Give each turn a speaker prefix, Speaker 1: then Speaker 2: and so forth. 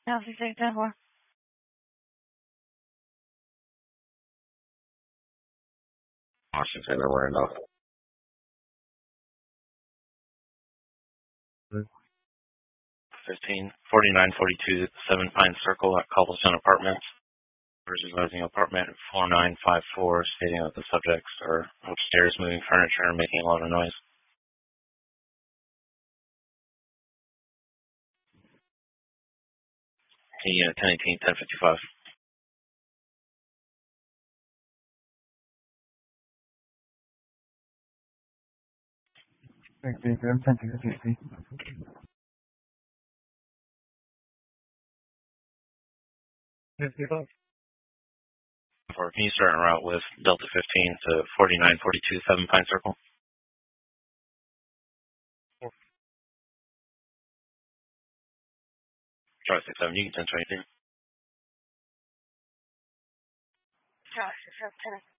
Speaker 1: Chelsea 604.
Speaker 2: Washington or Randolph.
Speaker 3: 4942 7 Pine Circle at Cobblestone Apartments. Revising apartment 4954, stating that the subjects are upstairs moving furniture and making a lot of noise. Yeah, 1018, 1055.
Speaker 4: I'm 1060.
Speaker 3: Can you start en route with Delta 15 to 4942 7 Pine Circle? Charlie 67, you can 1022.
Speaker 1: Charlie 610.